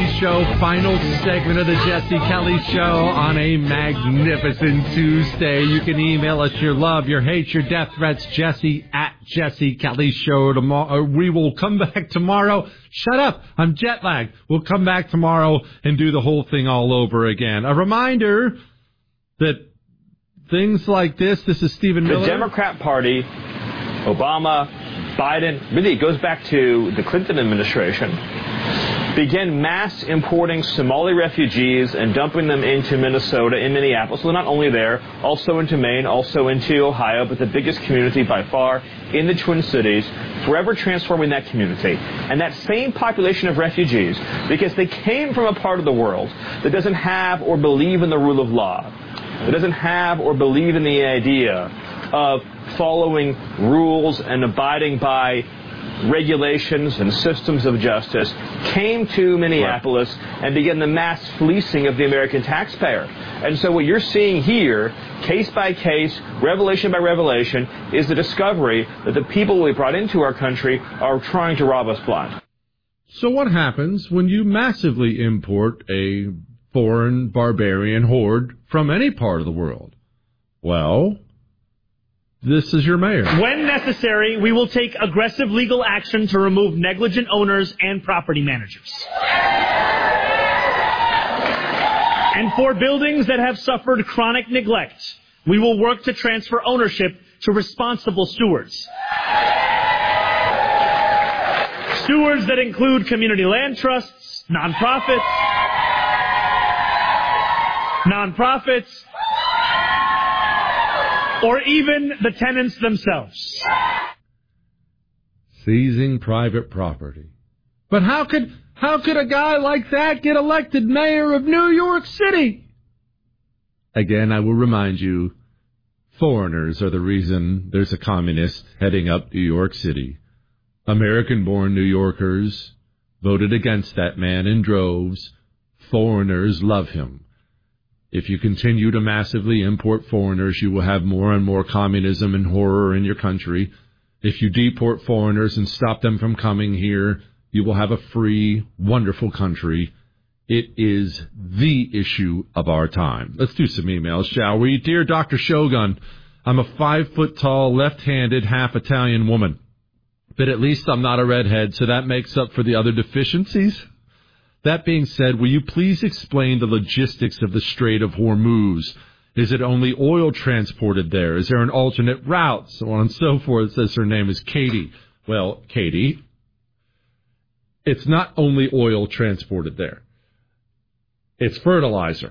Show, final segment of the Jesse Kelly Show on a magnificent Tuesday. You can email us your love, your hate, your death threats, Jesse at Jesse Kelly Show. Tomorrow, we will come back tomorrow. Shut up. I'm jet lagged. We'll come back tomorrow and do the whole thing all over again. A reminder that things like this is Stephen Miller. The Democrat Party, Obama, Biden, really it goes back to the Clinton administration, began mass importing Somali refugees and dumping them into Minnesota, in Minneapolis. So not only there, also into Maine, also into Ohio, but the biggest community by far in the Twin Cities, forever transforming that community. And that same population of refugees, because they came from a part of the world that doesn't have or believe in the rule of law, that doesn't have or believe in the idea of following rules and abiding by regulations and systems of justice, came to Minneapolis and began the mass fleecing of the American taxpayer. And so what you're seeing here, case by case, revelation by revelation, is the discovery that the people we brought into our country are trying to rob us blind. So what happens when you massively import a foreign barbarian horde from any part of the world? Well, this is your mayor. When necessary, we will take aggressive legal action to remove negligent owners and property managers. And for buildings that have suffered chronic neglect, we will work to transfer ownership to responsible stewards. Stewards that include community land trusts, nonprofits, or even the tenants themselves. Seizing private property. But how could a guy like that get elected mayor of New York City? Again, I will remind you, foreigners are the reason there's a communist heading up New York City. American-born New Yorkers voted against that man in droves. Foreigners love him. If you continue to massively import foreigners, you will have more and more communism and horror in your country. If you deport foreigners and stop them from coming here, you will have a free, wonderful country. It is the issue of our time. Let's do some emails, shall we? Dear Dr. Shogun, I'm a 5-foot-tall, left-handed, half-Italian woman. But at least I'm not a redhead, so that makes up for the other deficiencies. That being said, will you please explain the logistics of the Strait of Hormuz? Is it only oil transported there? Is there an alternate route? So on and so forth. It says her name is Katie. Well, Katie, it's not only oil transported there. It's fertilizer.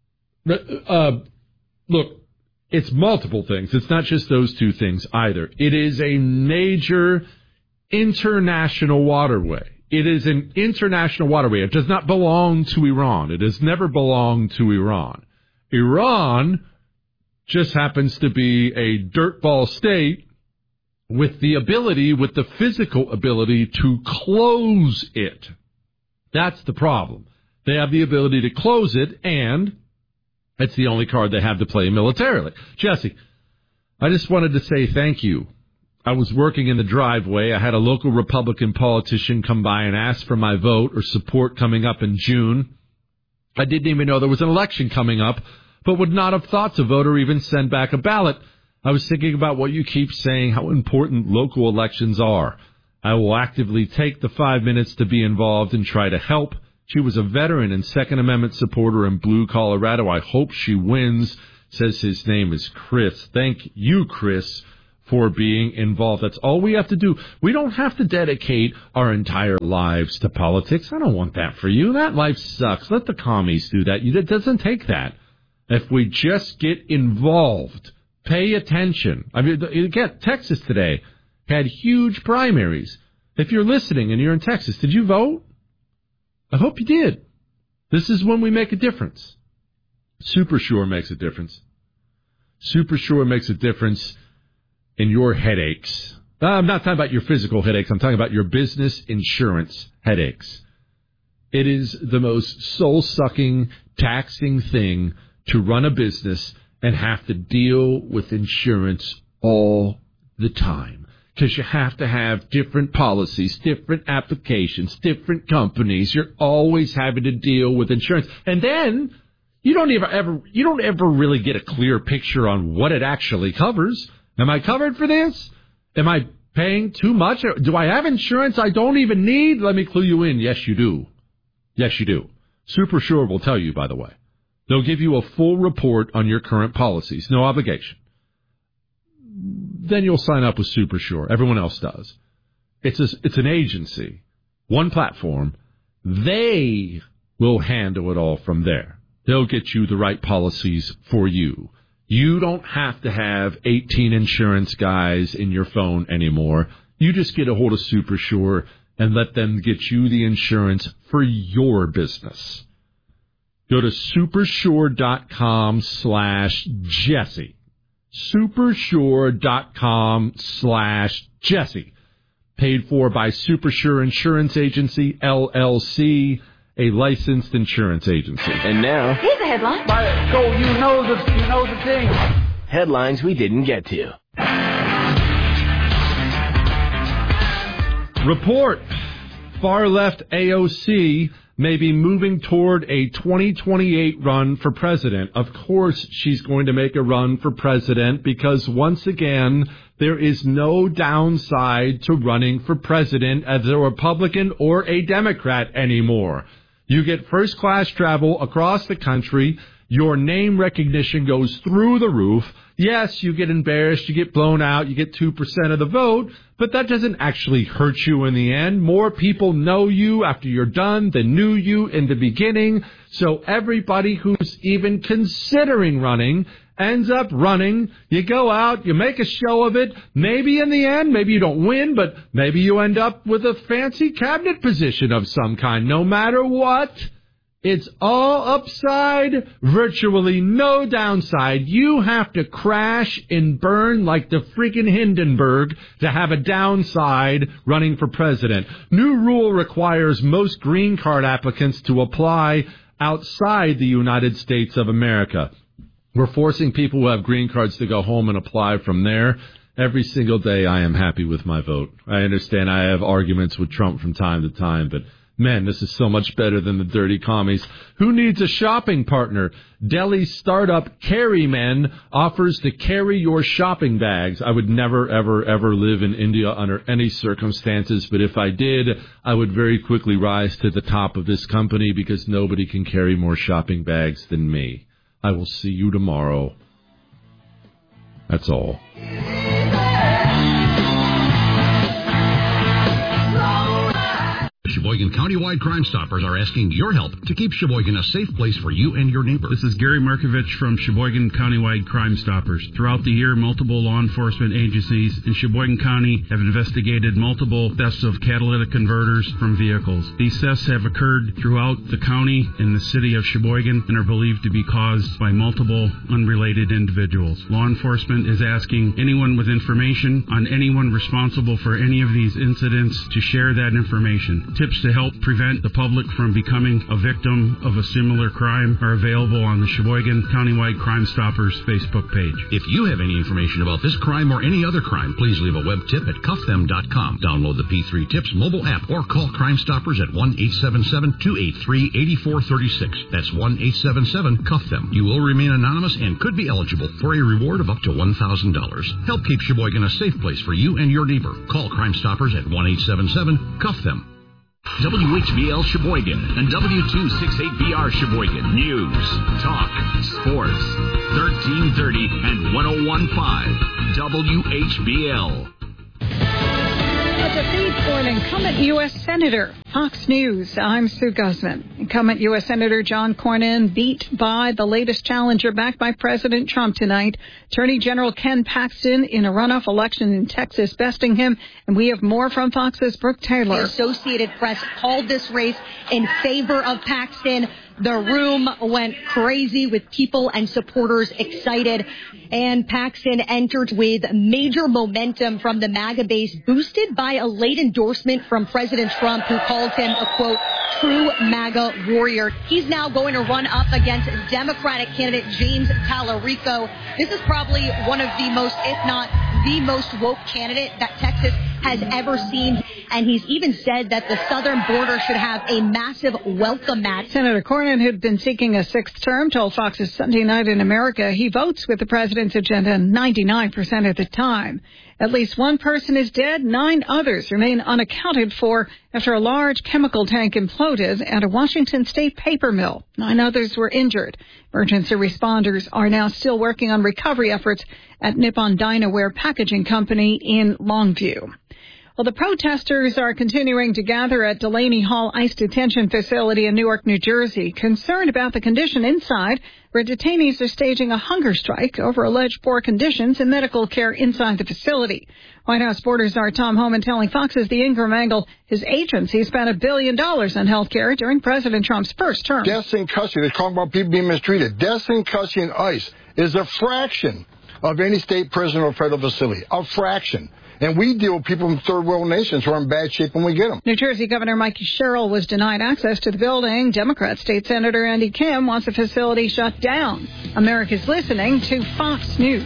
Look, it's multiple things. It's not just those two things either. It is a major international waterway. It is an international waterway. It does not belong to Iran. It has never belonged to Iran. Iran just happens to be a dirtball state with the physical ability to close it. That's the problem. They have the ability to close it, and it's the only card they have to play militarily. Jesse, I just wanted to say thank you. I was working in the driveway. I had a local Republican politician come by and ask for my vote or support coming up in June. I didn't even know there was an election coming up, but would not have thought to vote or even send back a ballot. I was thinking about what you keep saying, how important local elections are. I will actively take the 5 minutes to be involved and try to help. She was a veteran and Second Amendment supporter in Blue, Colorado. I hope she wins. Says his name is Chris. Thank you, Chris, for being involved. That's all we have to do. We don't have to dedicate our entire lives to politics. I don't want that for you. That life sucks. Let the commies do that. It doesn't take that. If we just get involved, pay attention. I mean, again, Texas today had huge primaries. If you're listening and you're in Texas, did you vote? I hope you did. This is when we make a difference. Super Sure makes a difference. Super Sure makes a difference in your headaches. I'm not talking about your physical headaches. I'm talking about your business insurance headaches. It is the most soul-sucking, taxing thing to run a business and have to deal with insurance all the time. because you have to have different policies, different applications, different companies. You're always having to deal with insurance. And then you don't ever really get a clear picture on what it actually covers. Am I covered for this? Am I paying too much? Do I have insurance I don't even need? Let me clue you in. Yes, you do. Yes, you do. SuperSure will tell you, by the way. They'll give you a full report on your current policies. No obligation. Then you'll sign up with SuperSure. Everyone else does. It's an agency. One platform. They will handle it all from there. They'll get you the right policies for you. You don't have to have 18 insurance guys in your phone anymore. You just get a hold of SuperSure and let them get you the insurance for your business. Go to supersure.com/Jesse. supersure.com/Jesse. Paid for by SuperSure Insurance Agency, LLC, a licensed insurance agency. And now, here's the headline. Go, you know the thing. Headlines we didn't get to. Report. Far left AOC may be moving toward a 2028 run for president. Of course, she's going to make a run for president because, once again, there is no downside to running for president as a Republican or a Democrat anymore. You get first-class travel across the country. Your name recognition goes through the roof. Yes, you get embarrassed, you get blown out, you get 2% of the vote, but that doesn't actually hurt you in the end. More people know you after you're done than knew you in the beginning. So everybody who's even considering running ends up running. You go out, you make a show of it. Maybe in the end, maybe you don't win, but maybe you end up with a fancy cabinet position of some kind. No matter what, it's all upside, virtually no downside. You have to crash and burn like the freaking Hindenburg to have a downside running for president. New rule requires most green card applicants to apply outside the United States of America. We're forcing people who have green cards to go home and apply from there. Every single day I am happy with my vote. I understand I have arguments with Trump from time to time, but man, this is so much better than the dirty commies. Who needs a shopping partner? Delhi startup Carrymen offers to carry your shopping bags. I would never, ever, ever live in India under any circumstances, but if I did, I would very quickly rise to the top of this company because nobody can carry more shopping bags than me. I will see you tomorrow. That's all. Sheboygan Countywide Crime Stoppers are asking your help to keep Sheboygan a safe place for you and your neighbor. This is Gary Markovich from Sheboygan Countywide Crime Stoppers. Throughout the year, multiple law enforcement agencies in Sheboygan County have investigated multiple thefts of catalytic converters from vehicles. These thefts have occurred throughout the county and the city of Sheboygan and are believed to be caused by multiple unrelated individuals. Law enforcement is asking anyone with information on anyone responsible for any of these incidents to share that information. Tips to help prevent the public from becoming a victim of a similar crime are available on the Sheboygan Countywide Crime Stoppers Facebook page. If you have any information about this crime or any other crime, please leave a web tip at cuffthem.com. Download the P3 Tips mobile app or call Crime Stoppers at 1-877-283-8436. That's 1-877-CUFF-THEM. You will remain anonymous and could be eligible for a reward of up to $1,000. Help keep Sheboygan a safe place for you and your neighbor. Call Crime Stoppers at 1-877-CUFF-THEM. WHBL Sheboygan and W268BR Sheboygan. News, talk, sports. 1330 and 101.5 WHBL. A defeat for an incumbent U.S. Senator. Fox News, I'm Sue Guzman. Incumbent U.S. Senator John Cornyn beat by the latest challenger backed by President Trump tonight. Attorney General Ken Paxton in a runoff election in Texas besting him. And we have more from Fox's Brooke Taylor. The Associated Press called this race in favor of Paxton. The room went crazy with people and supporters excited. And Paxton entered with major momentum from the MAGA base, boosted by a late endorsement from President Trump, who called him a, quote, true MAGA warrior. He's now going to run up against Democratic candidate James Talarico. This is probably one of the most, if not the most woke candidate that Texas has ever seen. And he's even said that the southern border should have a massive welcome mat. Senator Cornyn, who'd been seeking a sixth term, told Fox's Sunday Night in America he votes with the president's agenda 99% of the time. At least one person is dead. 9 others remain unaccounted for after a large chemical tank imploded at a Washington state paper mill. 9 others were injured. Emergency responders are now still working on recovery efforts at Nippon Dynaware Packaging Company in Longview. Well, the protesters are continuing to gather at Delaney Hall ICE detention facility in Newark, New Jersey, concerned about the condition inside, where detainees are staging a hunger strike over alleged poor conditions and medical care inside the facility. White House border czar Tom Homan telling Fox's The Ingram Angle his agency spent $1 billion on health care during President Trump's first term. Deaths in custody, they're talking about people being mistreated. Deaths in custody in ICE is a fraction of any state prison or federal facility. A fraction. And we deal with people from third world nations who are in bad shape when we get them. New Jersey Governor Mike Sherrill was denied access to the building. Democrat State Senator Andy Kim wants the facility shut down. America's listening to Fox News.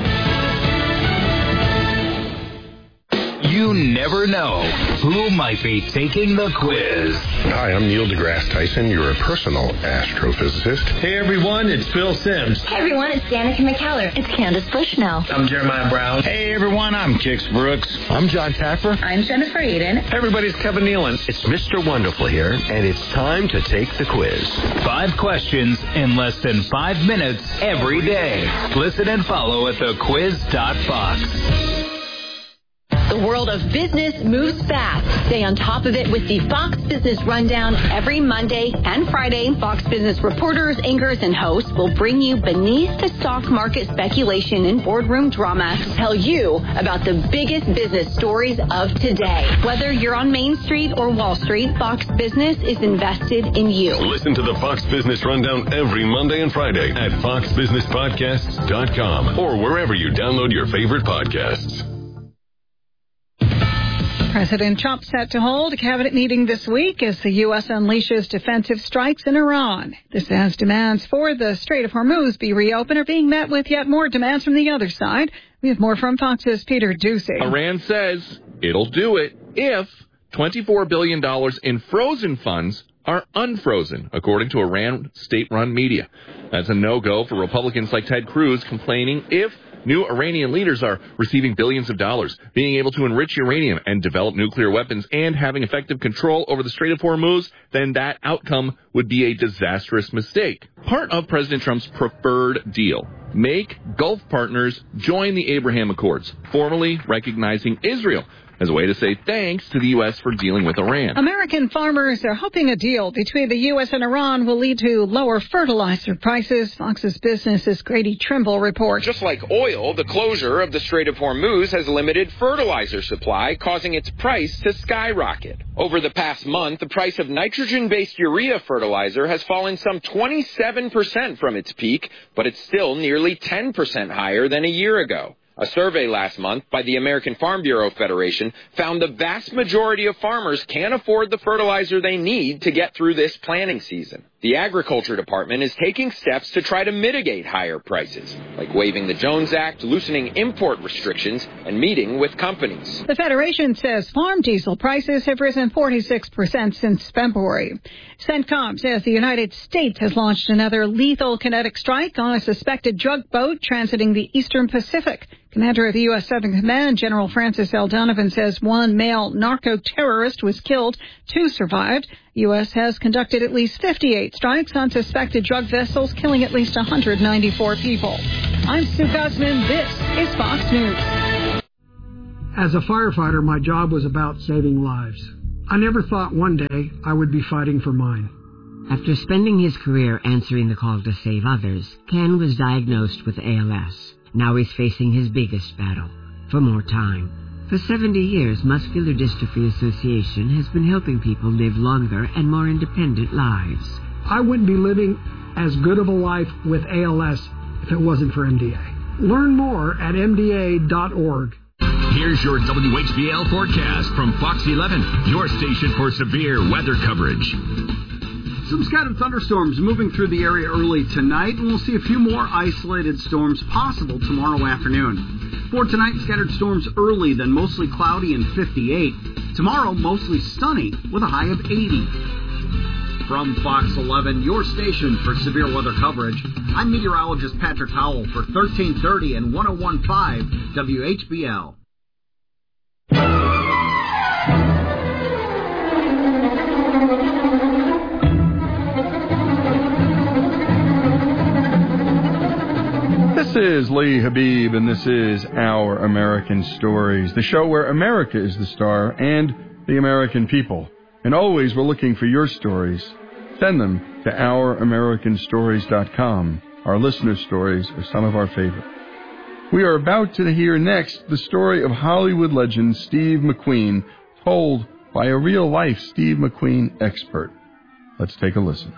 You never know who might be taking the quiz. Hi, I'm Neil deGrasse Tyson, your personal astrophysicist. Hey everyone, it's Phil Simms. Hey everyone, it's Danica McKellar. It's Candace Bushnell. I'm Jeremiah Brown. Hey everyone, I'm Kix Brooks. I'm John Taffer. I'm Jennifer Eden. Hey everybody, it's Kevin Nealon. It's Mr. Wonderful here, and it's time to take the quiz. 5 questions in less than 5 minutes every day. Listen and follow at thequiz.fox. The world of business moves fast. Stay on top of it with the Fox Business Rundown every Monday and Friday. Fox Business reporters, anchors, and hosts will bring you beneath the stock market speculation and boardroom drama to tell you about the biggest business stories of today. Whether you're on Main Street or Wall Street, Fox Business is invested in you. Listen to the Fox Business Rundown every Monday and Friday at foxbusinesspodcasts.com or wherever you download your favorite podcasts. President Trump set to hold a cabinet meeting this week as the U.S. unleashes defensive strikes in Iran. This as demands for the Strait of Hormuz be reopened are being met with yet more demands from the other side. We have more from Fox's Peter Doocy. Iran says it'll do it if $24 billion in frozen funds are unfrozen, according to Iran state-run media. That's a no-go for Republicans like Ted Cruz, complaining if new Iranian leaders are receiving billions of dollars, being able to enrich uranium and develop nuclear weapons, and having effective control over the Strait of Hormuz, then that outcome would be a disastrous mistake. Part of President Trump's preferred deal: make Gulf partners join the Abraham Accords, formally recognizing Israel as a way to say thanks to the U.S. for dealing with Iran. American farmers are hoping a deal between the U.S. and Iran will lead to lower fertilizer prices. Fox's Business's Grady Trimble reports. Just like oil, the closure of the Strait of Hormuz has limited fertilizer supply, causing its price to skyrocket. Over the past month, the price of nitrogen-based urea fertilizer has fallen some 27% from its peak, but it's still nearly 10% higher than a year ago. A survey last month by the American Farm Bureau Federation found the vast majority of farmers can't afford the fertilizer they need to get through this planting season. The Agriculture Department is taking steps to try to mitigate higher prices, like waiving the Jones Act, loosening import restrictions, and meeting with companies. The Federation says farm diesel prices have risen 46% since February. CENTCOM says the United States has launched another lethal kinetic strike on a suspected drug boat transiting the Eastern Pacific. Commander of the U.S. Southern Command, General Francis L. Donovan, says one male narco-terrorist was killed, 2 survived. The U.S. has conducted at least 58 strikes on suspected drug vessels, killing at least 194 people. I'm Sue Guzman. This is Fox News. As a firefighter, my job was about saving lives. I never thought one day I would be fighting for mine. After spending his career answering the call to save others, Ken was diagnosed with ALS. Now he's facing his biggest battle, for more time. For 70 years, Muscular Dystrophy Association has been helping people live longer and more independent lives. I wouldn't be living as good of a life with ALS if it wasn't for MDA. Learn more at MDA.org. Here's your WHBL forecast from Fox 11, your station for severe weather coverage. Some scattered thunderstorms moving through the area early tonight, and we'll see a few more isolated storms possible tomorrow afternoon. For tonight, scattered storms early, then mostly cloudy and 58. Tomorrow, mostly sunny with a high of 80. From Fox 11, your station for severe weather coverage, I'm meteorologist Patrick Howell for 1330 and 101.5 WHBL. This is Lee Habib, and this is Our American Stories, the show where America is the star and the American people. And always we're looking for your stories. Send them to ouramericanstories.com. Our listener stories are some of our favorite. We are about to hear next the story of Hollywood legend Steve McQueen, told by a real-life Steve McQueen expert. Let's take a listen.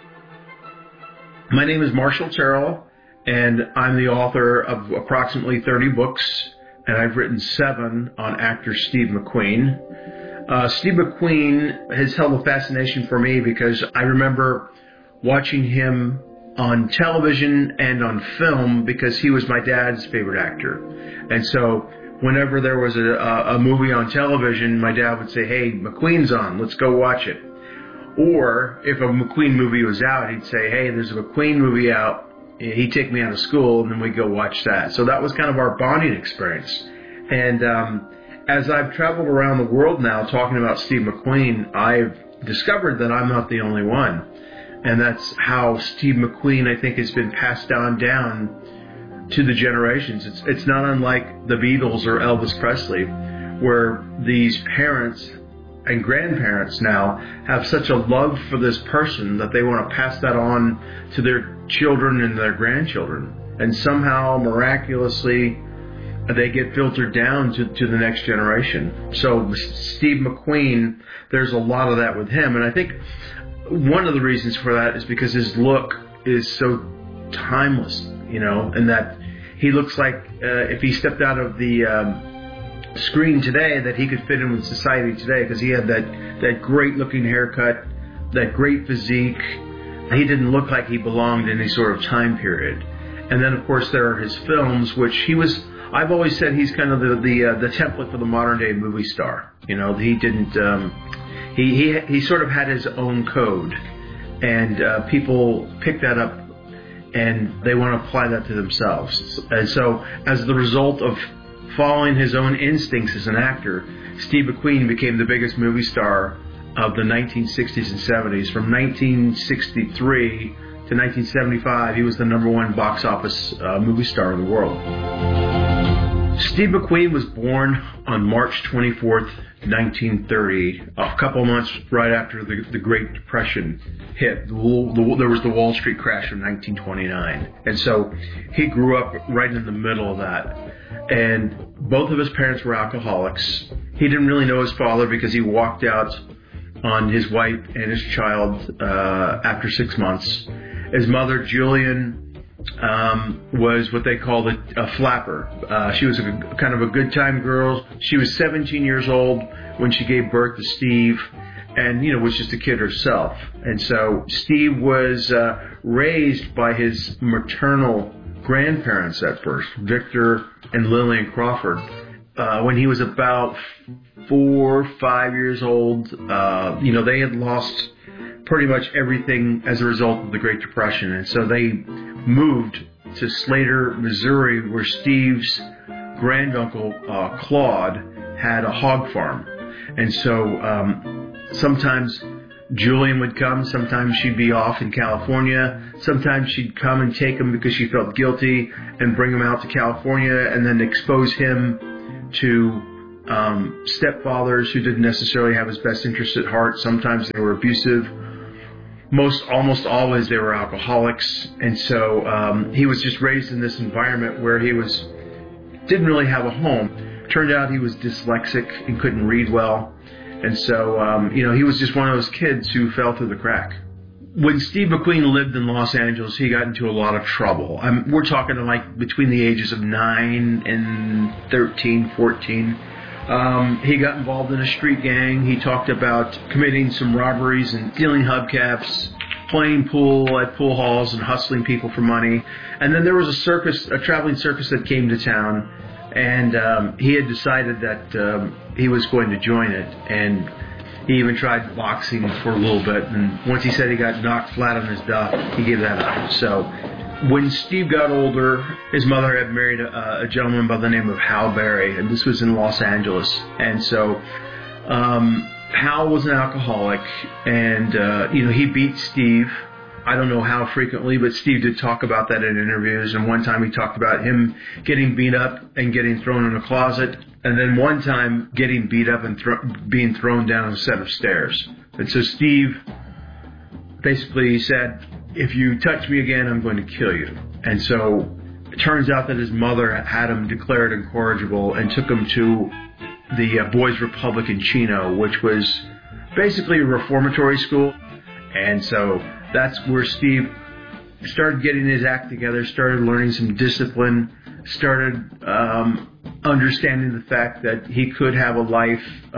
My name is Marshall Terrell, and I'm the author of approximately 30 books, and I've written 7 on actor Steve McQueen. Steve McQueen has held a fascination for me because I remember watching him on television and on film because he was my dad's favorite actor. And so whenever there was a movie on television, my dad would say, "Hey, McQueen's on, let's go watch it." Or if a McQueen movie was out, he'd say, "Hey, there's a McQueen movie out." He'd take me out of school, and then we'd go watch that. So that was kind of our bonding experience. And as I've traveled around the world now talking about Steve McQueen, I've discovered that I'm not the only one. And that's how Steve McQueen, I think, has been passed down to the generations. It's not unlike the Beatles or Elvis Presley, where these parents and grandparents now have such a love for this person that they want to pass that on to their children and their grandchildren. And somehow, miraculously, they get filtered down to the next generation. So Steve McQueen, there's a lot of that with him. And I think one of the reasons for that is because his look is so timeless, and that he looks like if he stepped out of the screen today, that he could fit in with society today, because he had that great looking haircut, that great physique. He didn't look like he belonged in any sort of time period. And then, of course, there are his films, which I've always said he's kind of the template for the modern day movie star. He didn't. He sort of had his own code, and people pick that up, and they want to apply that to themselves. And so, as the result of following his own instincts as an actor, Steve McQueen became the biggest movie star of the 1960s and 70s. From 1963 to 1975, he was the #1 box office movie star in the world. Steve McQueen was born on March 24th, 1930, a couple months right after the Great Depression hit. There was the Wall Street crash of 1929. And so he grew up right in the middle of that. And both of his parents were alcoholics. He didn't really know his father because he walked out on his wife and his child after 6 months. His mother, Julian, was what they called a flapper. She was kind of a good time girl. She was 17 years old when she gave birth to Steve, and was just a kid herself. And so Steve was raised by his maternal grandparents at first, Victor and Lillian Crawford. When he was about 4 or 5 years old, they had lost pretty much everything as a result of the Great Depression. And so they moved to Slater, Missouri, where Steve's granduncle, Claude, had a hog farm. And so sometimes Julian would come, sometimes she'd be off in California, sometimes she'd come and take him because she felt guilty and bring him out to California and then expose him to stepfathers who didn't necessarily have his best interest at heart. Sometimes they were abusive. Almost always they were alcoholics. And so he was just raised in this environment where he didn't really have a home. Turned out he was dyslexic and couldn't read well. And so, he was just one of those kids who fell through the crack. when Steve McQueen lived in Los Angeles, he got into a lot of trouble. We're talking like between the ages of 9 and 13, 14. He got involved in a street gang. He talked about committing some robberies and stealing hubcaps, playing pool at pool halls and hustling people for money. And then there was a traveling circus that came to town, and he had decided that he was going to join it. And he even tried boxing for a little bit. And once he said he got knocked flat on his duff, he gave that up. So when Steve got older, his mother had married a gentleman by the name of Hal Berry, and this was in Los Angeles. And so Hal was an alcoholic, and he beat Steve. I don't know how frequently, but Steve did talk about that in interviews. And one time he talked about him getting beat up and getting thrown in a closet, and then one time getting beat up and being thrown down a set of stairs. And so Steve basically said, if you touch me again, I'm going to kill you. And so it turns out that his mother had him declared incorrigible and took him to the Boys Republic in Chino, which was basically a reformatory school. And so that's where Steve started getting his act together, started learning some discipline, started understanding the fact that he could have a life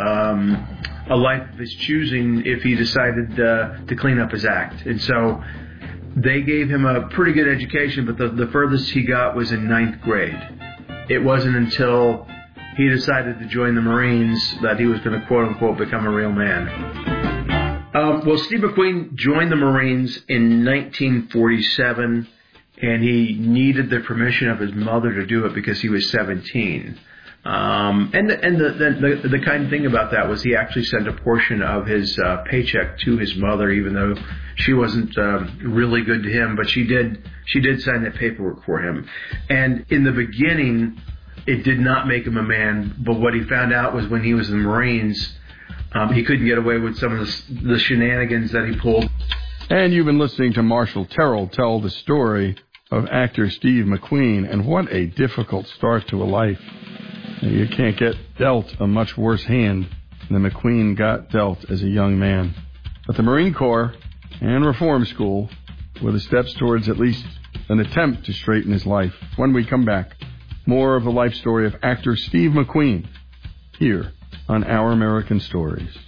of his choosing if he decided to clean up his act. And so they gave him a pretty good education, but the furthest he got was in 9th grade. It wasn't until he decided to join the Marines that he was going to, quote-unquote, become a real man. Well, Steve McQueen joined the Marines in 1947, and he needed the permission of his mother to do it because he was 17. And the kind thing about that was he actually sent a portion of his paycheck to his mother, even though she wasn't really good to him, but she did sign that paperwork for him. And in the beginning, it did not make him a man, but what he found out was when he was in the Marines, he couldn't get away with some of the shenanigans that he pulled. And you've been listening to Marshall Terrell tell the story of actor Steve McQueen, and what a difficult start to a life. You can't get dealt a much worse hand than McQueen got dealt as a young man. But the Marine Corps and Reform School were the steps towards at least an attempt to straighten his life. When we come back, more of the life story of actor Steve McQueen here on Our American Stories.